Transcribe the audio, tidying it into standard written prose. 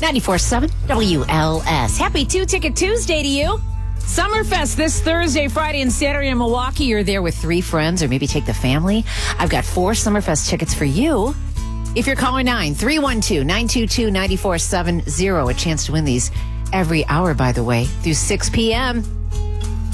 94.7 WLS. Happy Two-Ticket Tuesday to you. Summerfest this Thursday, Friday, and Saturday in Milwaukee. You're there with 3 friends or maybe take the family. I've got 4 Summerfest tickets for you. If you're calling 312-922-9470, a chance to win these every hour, by the way, through 6 p.m.